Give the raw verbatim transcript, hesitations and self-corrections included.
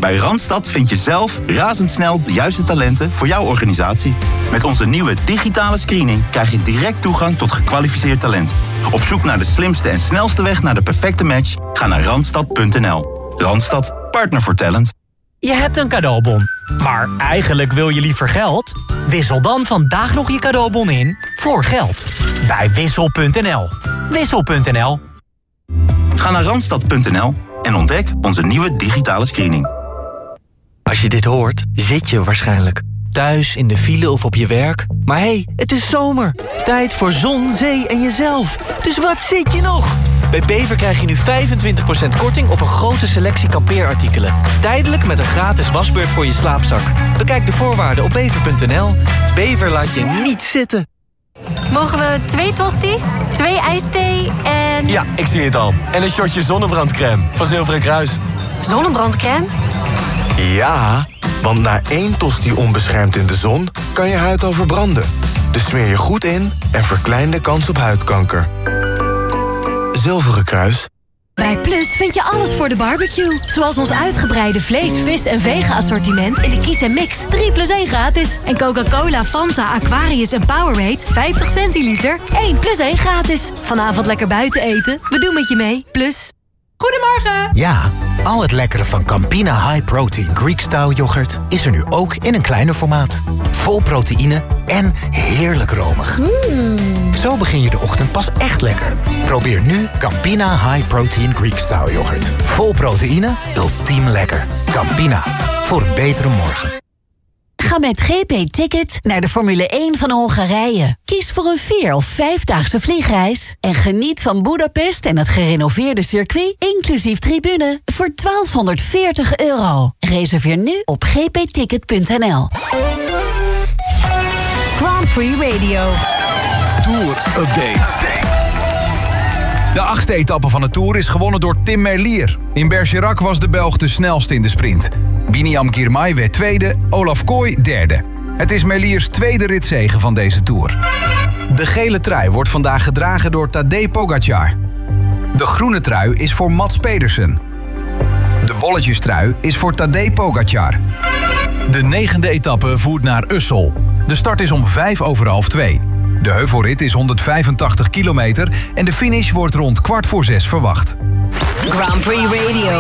Bij Randstad vind je zelf razendsnel de juiste talenten voor jouw organisatie. Met onze nieuwe digitale screening krijg je direct toegang tot gekwalificeerd talent. Op zoek naar de slimste en snelste weg naar de perfecte match? Ga naar randstad punt n l. Randstad, partner voor talent. Je hebt een cadeaubon, maar eigenlijk wil je liever geld? Wissel dan vandaag nog je cadeaubon in voor geld. Bij wissel punt n l. wissel punt n l. Ga naar randstad punt n l en ontdek onze nieuwe digitale screening. Als je dit hoort, zit je waarschijnlijk thuis, in de file of op je werk. Maar hé, hey, het is zomer. Tijd voor zon, zee en jezelf. Dus wat zit je nog? Bij Bever krijg je nu vijfentwintig procent korting op een grote selectie kampeerartikelen. Tijdelijk met een gratis wasbeurt voor je slaapzak. Bekijk de voorwaarden op bever punt n l. Bever laat je niet zitten. Mogen we twee tosties, twee ijsthee en... Ja, ik zie het al. En een shotje zonnebrandcrème van Zilveren Kruis. Zonnebrandcrème? Ja, want na één tosti onbeschermd in de zon kan je huid al verbranden. Dus smeer je goed in en verklein de kans op huidkanker. Zilveren Kruis. Bij Plus vind je alles voor de barbecue. Zoals ons uitgebreide vlees, vis en vega-assortiment in de Kies en Mix. drie plus één gratis. En Coca-Cola, Fanta, Aquarius en Powerade vijftig centiliter. één plus één gratis. Vanavond lekker buiten eten. We doen met je mee. Plus. Goedemorgen! Ja, al het lekkere van Campina High Protein Greek Style yoghurt is er nu ook in een kleiner formaat. Vol proteïne en heerlijk romig. Mm. Zo begin je de ochtend pas echt lekker. Probeer nu Campina High Protein Greek Style yoghurt. Vol proteïne, ultiem lekker. Campina, voor een betere morgen. Ga met G P Ticket naar de Formule één van Hongarije. Kies voor een vier- of vijfdaagse vliegreis. En geniet van Budapest en het gerenoveerde circuit, inclusief tribune, voor twaalfhonderdveertig euro. Reserveer nu op g p ticket punt n l. Grand Prix Radio. Tour Update. De achtste etappe van de Tour is gewonnen door Tim Merlier. In Bergerac was de Belg de snelste in de sprint. Biniam Girmay werd tweede, Olaf Kooi derde. Het is Merliers tweede ritzege van deze Tour. De gele trui wordt vandaag gedragen door Tadej Pogacar. De groene trui is voor Mats Pedersen. De bolletjestrui is voor Tadej Pogacar. De negende etappe voert naar Ussel. De start is om vijf over half twee. De heuvelrit is honderdvijfentachtig kilometer en de finish wordt rond kwart voor zes verwacht. Grand Prix Radio.